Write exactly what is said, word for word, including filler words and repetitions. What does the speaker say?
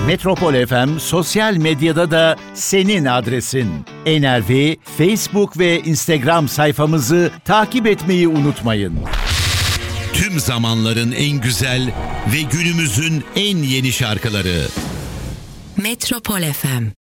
Metropol F M sosyal medyada da senin adresin. N R V Facebook ve Instagram sayfamızı takip etmeyi unutmayın. Tüm zamanların en güzel ve günümüzün en yeni şarkıları. Metropol F M